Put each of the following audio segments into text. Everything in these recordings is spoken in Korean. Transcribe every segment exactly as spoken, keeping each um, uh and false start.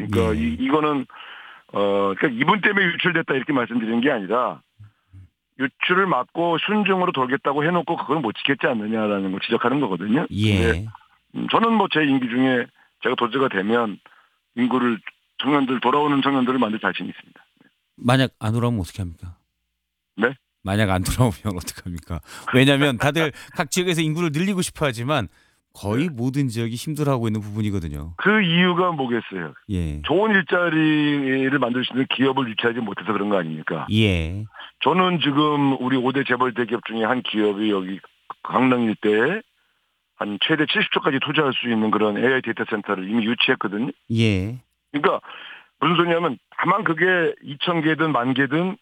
그러니까 예. 이, 이거는 어 그러니까 이분 때문에 유출됐다 이렇게 말씀드리는 게 아니라 유출을 막고 순종으로 돌겠다고 해놓고 그걸 못 지켰지 않느냐라는 걸 지적하는 거거든요. 근데 예. 음, 저는 뭐 제 임기 중에 제가 도지사가 되면 인구를 청년들 돌아오는 청년들을 만들 자신이 있습니다. 만약 안 돌아오면 어떻게 합니까? 네? 만약 안 돌아오면 어떡합니까? 왜냐하면 다들 각 지역에서 인구를 늘리고 싶어 하지만 거의 네. 모든 지역이 힘들어하고 있는 부분이거든요. 그 이유가 뭐겠어요? 예. 좋은 일자리를 만들 수 있는 기업을 유치하지 못해서 그런 거 아닙니까? 예. 저는 지금 우리 오 대 재벌 대기업 중에 한 기업이 여기 강릉 일대에 한 최대 칠십 조까지 투자할 수 있는 그런 에이아이 데이터 센터를 이미 유치했거든요. 예. 그러니까 무슨 소리냐면 다만 그게 이천 개든 만 개든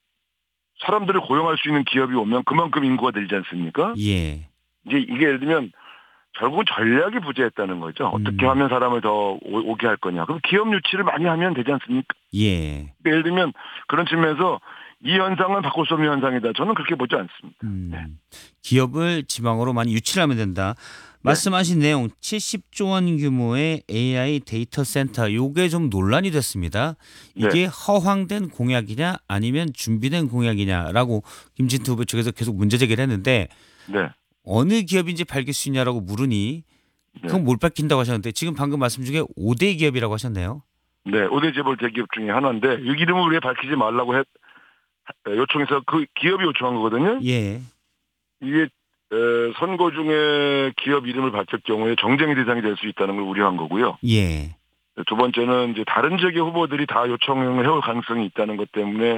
사람들을 고용할 수 있는 기업이 오면 그만큼 인구가 늘지 않습니까? 예. 이제 이게 예를 들면 결국은 전략이 부재했다는 거죠. 어떻게 음. 하면 사람을 더 오- 오게 할 거냐. 그럼 기업 유치를 많이 하면 되지 않습니까? 예. 예를 들면 그런 측면에서 이 현상은 바꿀 수 없는 현상이다. 저는 그렇게 보지 않습니다. 네. 음. 기업을 지방으로 많이 유치를 하면 된다. 네. 말씀하신 내용 칠십조 원 규모의 에이아이 데이터 센터 요게 좀 논란이 됐습니다. 네. 이게 허황된 공약이냐 아니면 준비된 공약이냐라고 김진태 후보 측에서 계속 문제 제기를 했는데 네. 어느 기업인지 밝힐 수 있냐라고 물으니 네. 그건 못 밝힌다고 하셨는데 지금 방금 말씀 중에 오 대 기업이라고 하셨네요. 네. 오 대 재벌 대기업 중에 하나인데 이 이름을 왜 밝히지 말라고 했, 요청해서 그 기업이 요청한 거거든요. 예. 이게 에, 선거 중에 기업 이름을 밝힐 경우에 정쟁의 대상이 될 수 있다는 걸 우려한 거고요. 예. 두 번째는 이제 다른 지역의 후보들이 다 요청을 해올 가능성이 있다는 것 때문에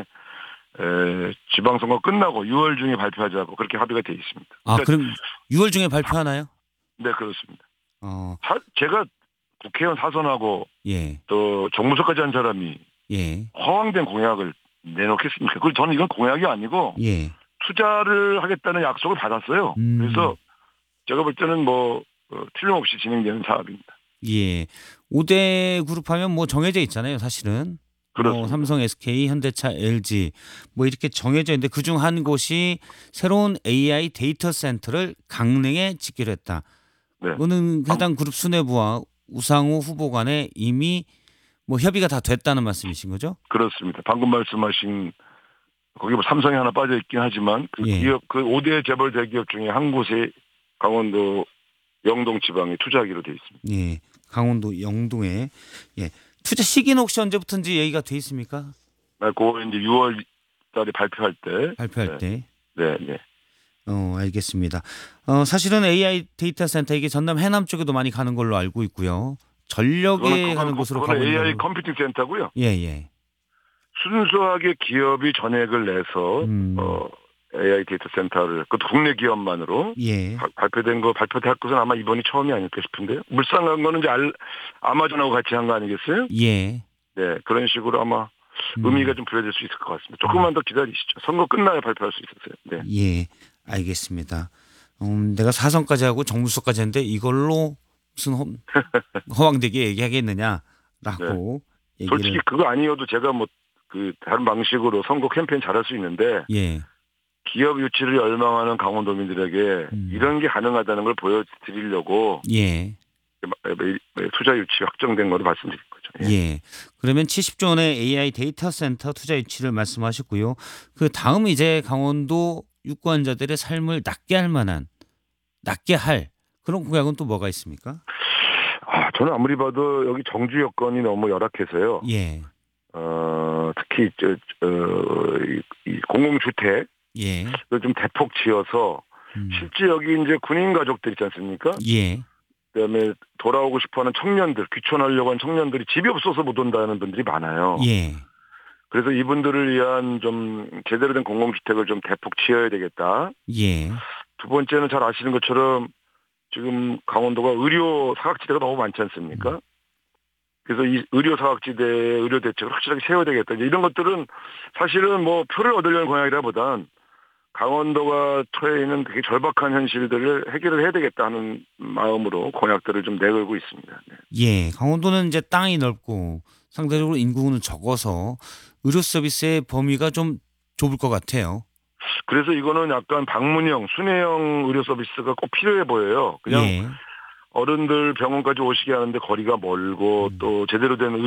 에, 지방선거 끝나고 유월 중에 발표하자고 그렇게 합의가 돼 있습니다. 아 그러니까, 그럼 유월 중에 발표하나요? 네, 그렇습니다. 어. 사, 제가 국회의원 사선하고 예. 또 정무서까지 한 사람이 예. 허황된 공약을 내놓겠습니까? 그리고 저는 이건 공약이 아니고 예. 투자를 하겠다는 약속을 받았어요. 음. 그래서 제가 볼 때는 뭐 어, 틀림없이 진행되는 사업입니다. 예. 오 대 그룹 하면 뭐 정해져 있잖아요, 사실은. 뭐 그렇습니다. 삼성, 에스케이, 현대차, 엘지 뭐 이렇게 정해져 있는데 그중 한 곳이 새로운 에이아이 데이터 센터를 강릉에 짓기로 했다. 네. 이거는 해당 그룹 수뇌부와 우상호 후보 간에 이미 뭐 협의가 다 됐다는 말씀이신 거죠? 그렇습니다. 방금 말씀하신 거기 뭐 삼성이 하나 빠져 있긴 하지만 그 예. 기업 그 오 대 재벌 대기업 중에 한 곳에 강원도 영동 지방에 투자하기로 돼 있습니다. 예. 강원도 영동에 예. 투자 시기는 혹시 언제부터인지 얘기가 돼 있습니까? 그 이제 유월 달에 발표할 때 발표할 네. 때. 네, 네. 어, 알겠습니다. 어, 사실은 에이아이 데이터 센터 이게 전남 해남 쪽에도 많이 가는 걸로 알고 있고요. 전력에 그거는, 그건, 가는 곳으로 그거는 가고 있는 에이아이 걸로. 컴퓨팅 센터고요. 예, 예. 순수하게 기업이 전액을 내서 음. 어, 에이아이 데이터 센터를 그것도 국내 기업만으로 예. 바, 발표된 거 발표될 것은 아마 이번이 처음이 아닐까 싶은데요. 물산 간 거는 이제 알, 아마존하고 같이 한 거 아니겠어요? 예. 네, 그런 식으로 아마 음. 의미가 좀 부여될 수 있을 것 같습니다. 조금만 더 기다리시죠. 선거 끝나야 발표할 수 있었어요. 네. 예. 알겠습니다. 음, 내가 사선까지 하고 정무수석까지 했는데 이걸로 무슨 허, 허황되게 얘기하겠느냐라고 네. 얘기를. 솔직히 그거 아니어도 제가 뭐 그 다른 방식으로 선거 캠페인 잘할 수 있는데 예. 기업 유치를 열망하는 강원도민들에게 음. 이런 게 가능하다는 걸 보여드리려고 예. 투자 유치 확정된 거로 말씀드릴 거죠. 예. 예. 그러면 칠십조 원의 에이아이 데이터 센터 투자 유치를 말씀하셨고요. 그 다음 이제 강원도 유권자들의 삶을 낫게 할 만한, 낫게 할 그런 공약은 또 뭐가 있습니까? 아, 저는 아무리 봐도 여기 정주 여건이 너무 열악해서요. 예. 어, 특히 저, 어, 이, 이 공공주택 예. 좀 대폭 지어서 음. 실제 여기 이제 군인 가족들 있지 않습니까? 예. 그다음에 돌아오고 싶어하는 청년들, 귀촌하려고 하는 청년들이 집이 없어서 못 온다는 분들이 많아요. 예. 그래서 이분들을 위한 좀 제대로 된 공공주택을 좀 대폭 지어야 되겠다. 예. 두 번째는 잘 아시는 것처럼 지금 강원도가 의료 사각지대가 너무 많지 않습니까? 그래서 이 의료 사각지대 의료 대책을 확실하게 세워야 되겠다. 이제 이런 것들은 사실은 뭐 표를 얻으려는 공약이라보단 강원도가 처해 있는 되게 절박한 현실들을 해결을 해야 되겠다 하는 마음으로 공약들을 좀 내걸고 있습니다. 네. 예. 강원도는 이제 땅이 넓고 상대적으로 인구는 적어서 의료 서비스의 범위가 좀 좁을 것 같아요. 그래서 이거는 약간 방문형, 순회형 의료 서비스가 꼭 필요해 보여요. 그냥 예. 어른들 병원까지 오시게 하는데 거리가 멀고 또 제대로 된